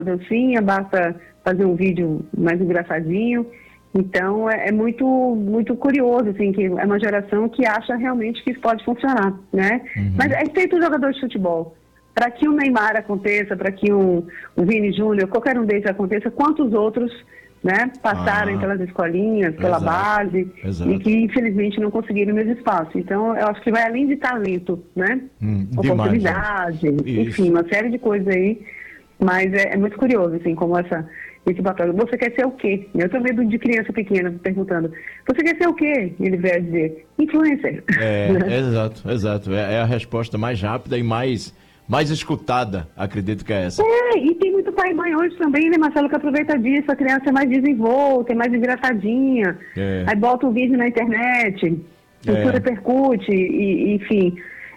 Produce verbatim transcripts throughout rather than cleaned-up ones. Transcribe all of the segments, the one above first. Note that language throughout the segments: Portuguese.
dancinha, basta fazer um vídeo mais engraçadinho. Então, é, é muito, muito curioso, assim, que é uma geração que acha realmente que isso pode funcionar, né? Uhum. Mas é feito um jogador de futebol. Para que o Neymar aconteça, para que um, o Vini Júnior, qualquer um deles aconteça, quantos outros, né, passaram ah, pelas escolinhas, pela exato, base, exato. E que, infelizmente, não conseguiram o mesmo espaço. Então, eu acho que vai além de talento, né? Hum, oportunidade, demais, né? Enfim, uma série de coisas aí. Mas é, é muito curioso, assim, como essa... esse papel. Você quer ser o quê? Eu tenho medo de criança pequena perguntando, você quer ser o quê? Ele vai dizer, influencer. É, exato, exato. É, é a resposta mais rápida e mais, mais escutada, acredito que é essa. É, e tem muito pai e mãe hoje também, né, Marcelo, que aproveita disso, a criança é mais desenvolta, é mais engraçadinha, é. Aí bota um vídeo na internet, tudo é. repercute, e, enfim...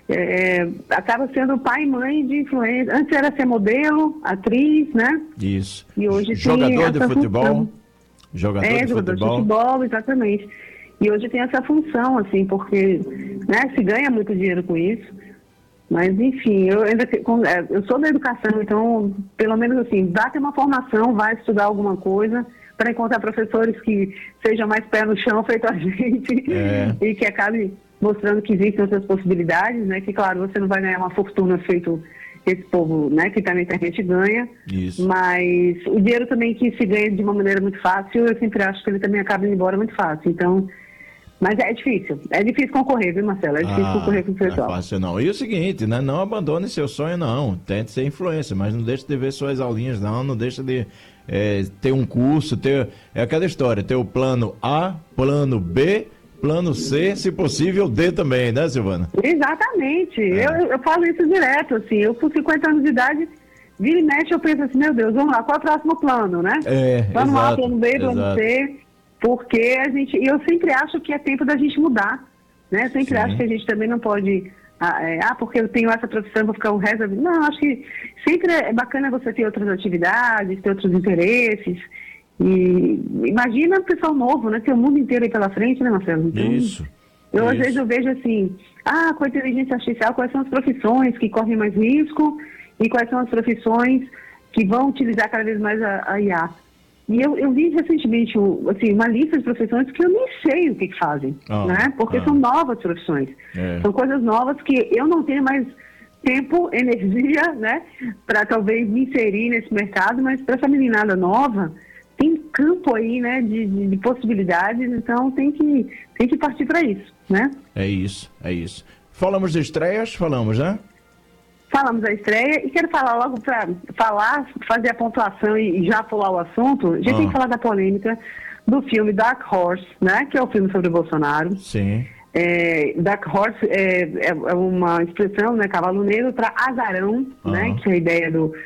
É, acaba sendo pai e mãe de influência. Antes era ser modelo, atriz, né? Isso. E hoje jogador tem de futebol. Função. Jogador é, de jogador futebol. de futebol, exatamente. E hoje tem essa função, assim, porque, né, se ganha muito dinheiro com isso. Mas, enfim, eu ainda eu sou da educação, então, pelo menos assim, vai ter uma formação, vai estudar alguma coisa para encontrar professores que sejam mais pé no chão, feito a gente, é. E que acabe mostrando que existem outras possibilidades, né? Que, claro, você não vai ganhar uma fortuna feito esse povo, né, que está na internet ganha. Isso. Mas o dinheiro também que se ganha de uma maneira muito fácil, eu sempre acho que ele também acaba indo embora muito fácil. Então, mas é difícil. É difícil concorrer, viu, Marcelo? É difícil ah, concorrer com o pessoal. Não é fácil, não. E o seguinte, né? Não abandone seu sonho, não. Tente ser influencer, mas não deixe de ver suas aulinhas, não. Não deixe de é, ter um curso, ter... É aquela história, ter o plano A, plano B... Plano C, se possível, D também, né, Silvana? Exatamente. É. Eu, eu falo isso direto, assim. Eu, com cinquenta anos de idade, vira e mexe, eu penso assim, meu Deus, vamos lá, qual é o próximo plano, né? É, plano exato, A, plano B, plano exato. C, porque a gente... E eu sempre acho que é tempo da gente mudar, né? Eu sempre Sim. acho que a gente também não pode... Ah, é, ah, porque eu tenho essa profissão, vou ficar o resto da vida. Não, acho que sempre é bacana você ter outras atividades, ter outros interesses... E imagina o pessoal novo, né? Tem o mundo inteiro aí pela frente, né, Marcelo? Então, isso. Eu, isso. às vezes, eu vejo assim, ah, com a inteligência artificial, quais são as profissões que correm mais risco e quais são as profissões que vão utilizar cada vez mais a, a I A. E eu, eu vi recentemente assim, uma lista de profissões que eu nem sei o que, que fazem, oh, né? Porque oh. são novas profissões. É. São coisas novas que eu não tenho mais tempo, energia, né? Para talvez me inserir nesse mercado, mas para essa meninada nova... Tem campo aí, né, de, de, de possibilidades, então tem que, tem que partir para isso, né? É isso, é isso. Falamos de estreias, falamos, né? Falamos da estreia e quero falar logo para falar, fazer a pontuação e, e já pular o assunto. A gente ah. tem que falar da polêmica do filme Dark Horse, né, que é o filme sobre o Bolsonaro. Sim. É, Dark Horse é, é, é uma expressão, né, cavalo negro, para azarão, ah. né, que é a ideia do...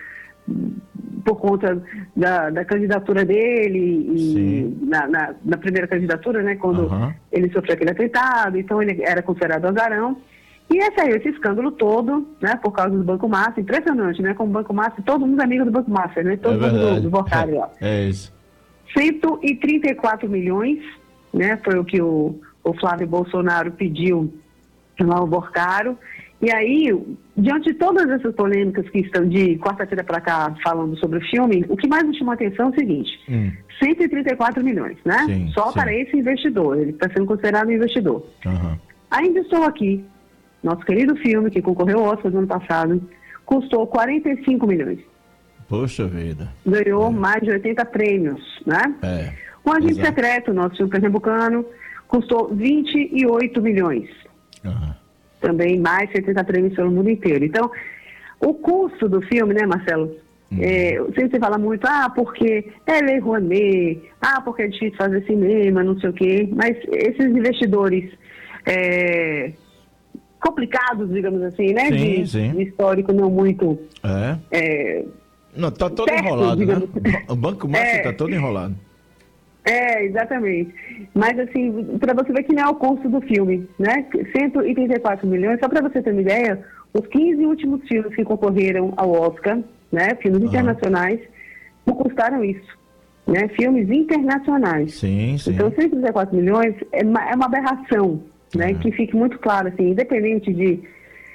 por conta da, da candidatura dele e na, na, na primeira candidatura, né, quando uhum. ele sofreu aquele atentado, então ele era considerado azarão. E esse aí, esse escândalo todo, né, por causa do Banco Master, impressionante, né, como o Banco Master, todo mundo é amigo do Banco Master, né, todo é mundo do, do Borcário lá. É isso. cento e trinta e quatro milhões, né, foi o que o, o Flávio Bolsonaro pediu lá ao Borcário. E aí, diante de todas essas polêmicas que estão de quarta-feira para cá falando sobre o filme, o que mais me chamou a atenção é o seguinte, hum. cento e trinta e quatro milhões, né? Sim, Só sim. para esse investidor, ele está sendo considerado investidor. Uhum. Ainda estou aqui, nosso querido filme, que concorreu ao Oscar no ano passado, custou quarenta e cinco milhões. Poxa vida. Ganhou é. mais de oitenta prêmios, né? É. O Agente Exato. Secreto, nosso filme pernambucano, custou vinte e oito milhões. Uhum. Também mais setenta prêmios pelo mundo inteiro. Então, o custo do filme, né, Marcelo? Uhum. É, sempre se fala muito, ah, porque é Lei Rouanet, ah, porque é difícil fazer cinema, não sei o quê, mas esses investidores é, complicados, digamos assim, né, sim, de, sim. de histórico não muito... É. É, não, tá todo certo, enrolado, né? Assim. O Banco Master é, tá todo enrolado. É, exatamente. Mas, assim, para você ver que não é o custo do filme, né? cento e trinta e quatro milhões, só para você ter uma ideia, os quinze últimos filmes que concorreram ao Oscar, né? Filmes uhum. internacionais, não custaram isso, né? Filmes internacionais. Sim, sim. Então, cento e trinta e quatro milhões é uma, é uma aberração, né? Uhum. Que fique muito claro, assim, independente de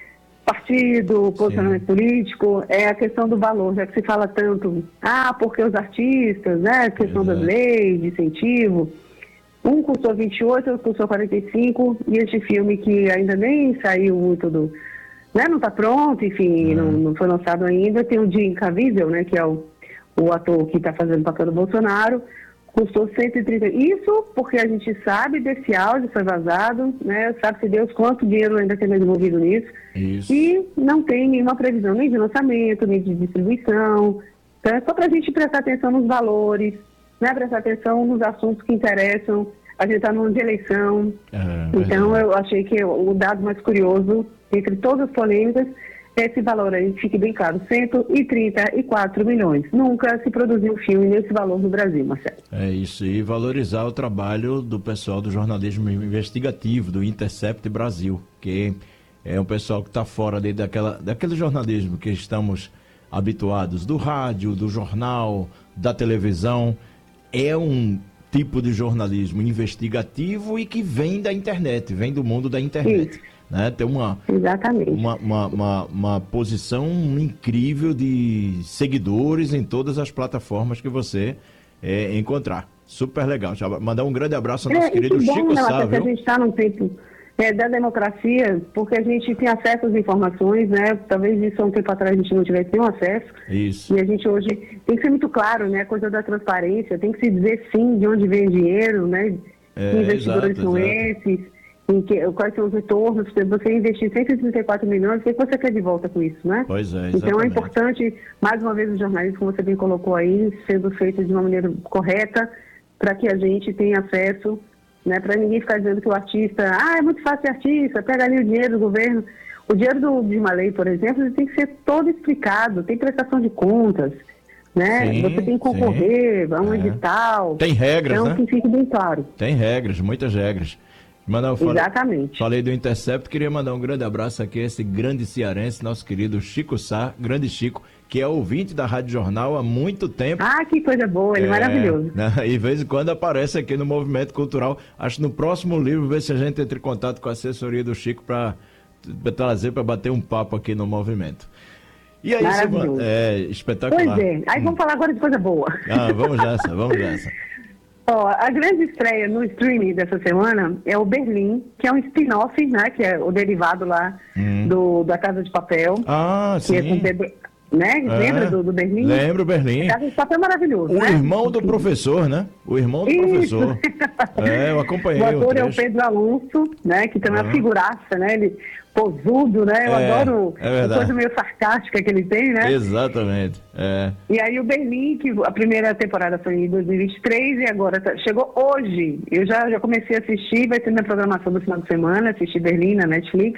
partido, posicionamento Sim. político, é a questão do valor, já que se fala tanto, ah, porque os artistas, né, a questão Exato. das leis, de incentivo, um custou vinte e oito, outro custou quarenta e cinco, e este filme que ainda nem saiu muito do, né, não está pronto, enfim, uhum. não, não foi lançado ainda, tem o Jim Caviezel, né, que é o, o ator que está fazendo o papel do Bolsonaro, custou cento e trinta. Isso porque a gente sabe desse áudio, foi vazado, né? Sabe-se Deus quanto dinheiro ainda tem envolvido nisso. Isso. E não tem nenhuma previsão nem de lançamento, nem de distribuição. Então é só para a gente prestar atenção nos valores, né? Prestar atenção nos assuntos que interessam. A gente está num ano de eleição. Ah, então eu achei que o dado mais curioso, entre todas as polêmicas, esse valor aí, fique bem claro, cento e trinta e quatro milhões. Nunca se produziu um filme nesse valor no Brasil, Marcelo. É isso, e valorizar o trabalho do pessoal do jornalismo investigativo, do Intercept Brasil, que é um pessoal que está fora de, daquela, daquele jornalismo que estamos habituados, do rádio, do jornal, da televisão. É um tipo de jornalismo investigativo e que vem da internet, vem do mundo da internet. Isso. Né? Tem uma, uma, uma, uma, uma posição incrível de seguidores em todas as plataformas que você é, encontrar. Super legal. Já mandar um grande abraço ao nosso é, querido bom, Chico né, Sá. A gente está num tempo é, da democracia, porque a gente tem acesso às informações, né? Talvez isso há um tempo atrás a gente não tivesse nenhum acesso. Isso. E a gente hoje tem que ser muito claro, né? A coisa da transparência, tem que se dizer sim de onde vem o dinheiro, né? É, que investidores exato, são exato. esses. Em que, quais são os retornos, você investir cento e trinta e quatro milhões, o que você quer de volta com isso, né? Pois é, então é importante, mais uma vez, o jornalismo, como você bem colocou aí, sendo feito de uma maneira correta, para que a gente tenha acesso, né? Para ninguém ficar dizendo que o artista, ah, é muito fácil ser artista, pega ali o dinheiro do governo. O dinheiro do, de uma lei, por exemplo, ele tem que ser todo explicado, tem prestação de contas, né? Sim, você tem que concorrer sim, a um é. edital. Tem regras, então, né? que fique bem claro. Tem regras, muitas regras. Mandar, falei, Exatamente. Falei do Intercept, queria mandar um grande abraço aqui a esse grande cearense, nosso querido Chico Sá, grande Chico, que é ouvinte da Rádio Jornal há muito tempo. Ah, que coisa boa, ele é, é maravilhoso. Né? E de vez em quando aparece aqui no Movimento Cultural. Acho que no próximo livro, ver se a gente entra em contato com a assessoria do Chico para trazer, para bater um papo aqui no Movimento. E aí, Silvana, é espetacular. Pois é, aí vamos hum. falar agora de coisa boa. Ah, vamos nessa, vamos nessa. Ó, a grande estreia no streaming dessa semana é o Berlim, que é um spin-off, né? Que é o derivado lá hum. do, da Casa de Papel. Ah, sim. Que é com bebê, né? É. Lembra do, do Berlim? Lembro, Berlim. A Casa de Papel é maravilhoso, O né? irmão do professor, né? O irmão do Isso. professor. É, eu acompanhei o ator o é o Pedro Alonso, né? Que também é uma figuraça, né? Ele posudo, né? Eu é, adoro é a coisa meio sarcástica que ele tem, né? Exatamente. É. E aí o Berlim, que a primeira temporada foi em dois mil e vinte e três e agora tá, chegou hoje. Eu já, já comecei a assistir, vai ter na programação do final de semana, assisti Berlim na Netflix.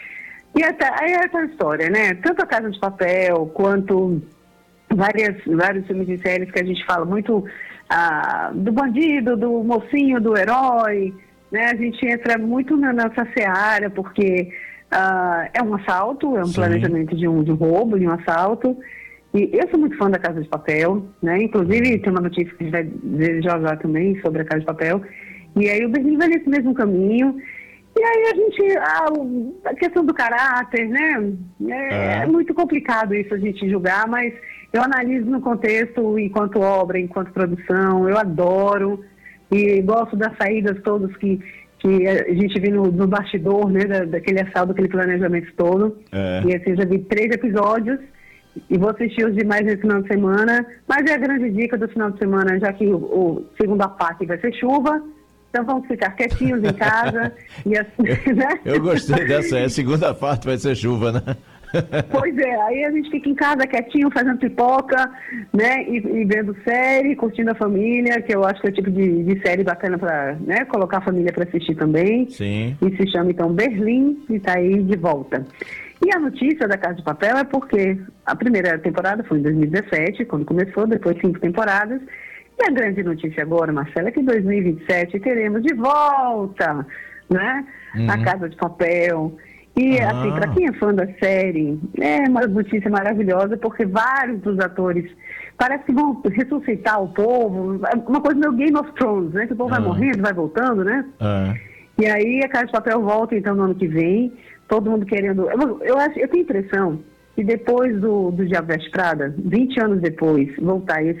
E até, aí é essa história, né? Tanto a Casa de Papel, quanto várias, vários filmes e séries que a gente fala muito ah, do bandido, do mocinho, do herói, né? A gente entra muito na nossa seara, porque Uh, é um assalto, é um Sim. planejamento de um, de um roubo, de um assalto. E eu sou muito fã da Casa de Papel, né? Inclusive tem uma notícia que a gente vai dizer já já também sobre a Casa de Papel. E aí o Berlim vai nesse mesmo caminho. E aí a gente, a, a questão do caráter, né? É, é. é muito complicado isso a gente julgar, mas eu analiso no contexto enquanto obra, enquanto produção, eu adoro e gosto das saídas todas que que a gente viu no, no bastidor, né, da, daquele assalto, daquele planejamento todo. É. E assim, já vi três episódios e vou assistir os demais nesse final de semana. Mas é a grande dica do final de semana, já que o, o segunda parte vai ser chuva, então vamos ficar quietinhos em casa. e assim, né? Eu gostei dessa, a segunda parte vai ser chuva, né? Pois é, aí a gente fica em casa quietinho, fazendo pipoca, né, e, e vendo série, curtindo a família, que eu acho que é o tipo de, de série bacana para, né, colocar a família para assistir também. Sim. E se chama então Berlim e está aí de volta. E a notícia da Casa de Papel é porque a primeira temporada foi em dois mil e dezessete, quando começou, depois cinco temporadas. E a grande notícia agora, Marcela, é que em dois mil e vinte e sete teremos de volta, né, uhum. a Casa de Papel. E, ah. assim, para quem é fã da série, é uma notícia maravilhosa, porque vários dos atores parece que vão ressuscitar o povo, uma coisa meio Game of Thrones, né? Que o povo ah. vai morrendo, vai voltando, né? Ah. E aí a Casa de Papel volta, então, no ano que vem, todo mundo querendo... Eu, eu, acho, eu tenho a impressão que depois do, do Diabo Veste Prada, vinte anos depois, voltar esse